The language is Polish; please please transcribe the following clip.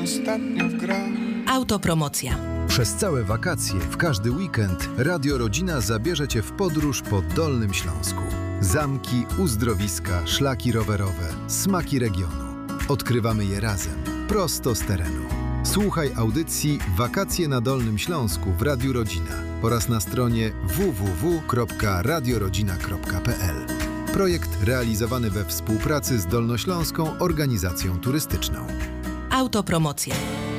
ostatnio w grach. Autopromocja. Przez całe wakacje, w każdy weekend Radio Rodzina zabierze Cię w podróż po Dolnym Śląsku. Zamki, uzdrowiska, szlaki rowerowe, smaki regionu. Odkrywamy je razem, prosto z terenu. Słuchaj audycji Wakacje na Dolnym Śląsku w Radiu Rodzina oraz na stronie www.radiorodzina.pl. Projekt realizowany we współpracy z Dolnośląską Organizacją Turystyczną. Autopromocja.